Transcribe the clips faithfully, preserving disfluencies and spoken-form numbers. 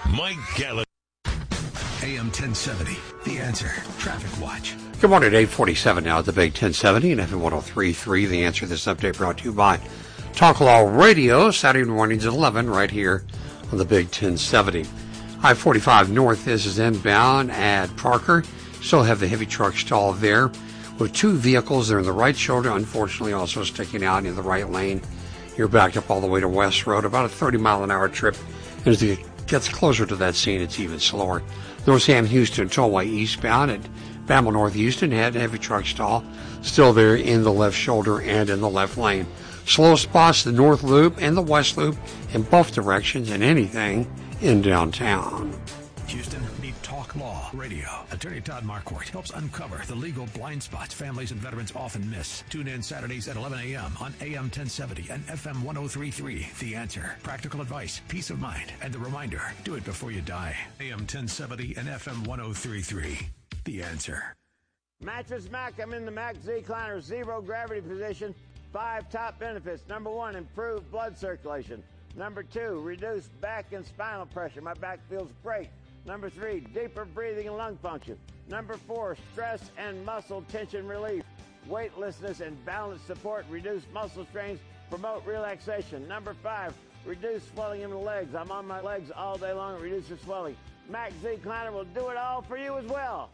Mike Gallagher. A M ten seventy, The Answer. Traffic Watch. Good morning, eight forty-seven now at the Big ten seventy and F M ten thirty-three. The Answer. This update brought to you by Talk Law Radio, Saturday mornings at eleven, right here on the Big ten seventy. I forty-five North, this is inbound at Parker. Still have the heavy truck stall there with two vehicles. They're in the right shoulder, unfortunately also sticking out in the right lane. You're backed up all the way to West Road, about a thirty mile an hour trip. And as it gets closer to that scene, it's even slower. North Sam Houston Tollway eastbound at Bamble North Houston had a heavy truck stall still there in the left shoulder and in the left lane. Slow spots, the North Loop and the West Loop in both directions and anything in downtown. Houston, need Talk Law Radio. Attorney Todd Marquardt helps uncover the legal blind spots families and veterans often miss. Tune in Saturdays at eleven a.m. on A M ten seventy and F M ten thirty-three. The Answer. Practical advice, peace of mind, and the reminder, do it before you die. A M ten seventy and F M ten thirty-three. The Answer. Mattress Mac, I'm in the Mac Z-Cliner zero gravity position. Five top benefits. Number one, improved blood circulation. Number two, reduced back and spinal pressure. My back feels great. Number three, deeper breathing and lung function. Number four, stress and muscle tension relief. Weightlessness and balance support, reduce muscle strains, promote relaxation. Number five, reduce swelling in the legs. I'm on my legs all day long, it reduces swelling. Mac Z-Cliner will do it all for you as well.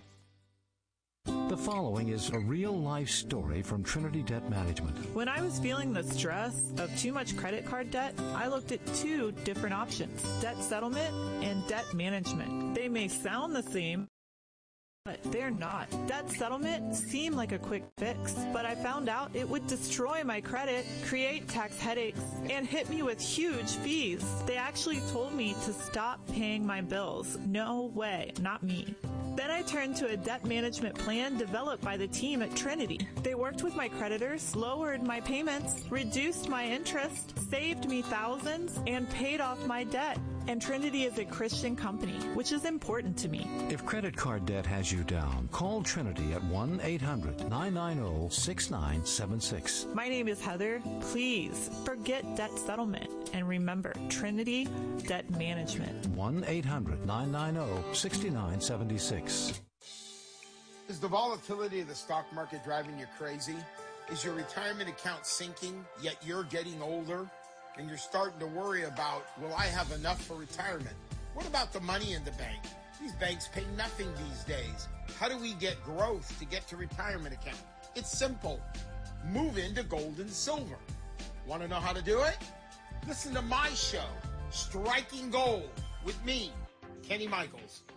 The following is a real-life story from Trinity Debt Management. When I was feeling the stress of too much credit card debt, I looked at two different options, debt settlement and debt management. They may sound the same, but they're not. Debt settlement seemed like a quick fix, but I found out it would destroy my credit, create tax headaches, and hit me with huge fees. They actually told me to stop paying my bills. No way, not me. Then I turned to a debt management plan developed by the team at Trinity. They worked with my creditors, lowered my payments, reduced my interest, saved me thousands, and paid off my debt. And Trinity is a Christian company, which is important to me. If credit card debt has you down, call Trinity at one eight hundred nine nine zero six nine seven six. My name is Heather. Please forget debt settlement and remember Trinity Debt Management. one eight hundred nine nine zero six nine seven six. Is the volatility of the stock market driving you crazy? Is your retirement account sinking, yet you're getting older? And you're starting to worry about, will I have enough for retirement? What about the money in the bank? These banks pay nothing these days. How do we get growth to get to retirement account? It's simple. Move into gold and silver. Want to know how to do it? Listen to my show, Striking Gold, with me, Kenny Michaels.